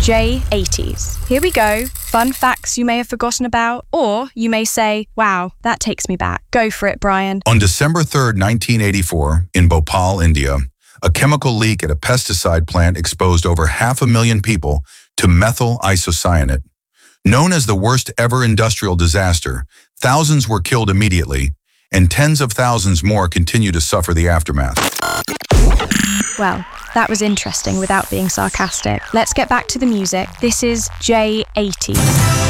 J80s. Here we go. Fun facts you may have forgotten about, or you may say, wow, that takes me back. Go for it, Brian. On December 3rd, 1984, in Bhopal, India, a chemical leak at a pesticide plant exposed over 500,000 people to methyl isocyanate. Known as the worst ever industrial disaster, thousands were killed immediately, and tens of thousands more continue to suffer the aftermath. Well, that was interesting without being sarcastic. Let's get back to the music. This is J80s.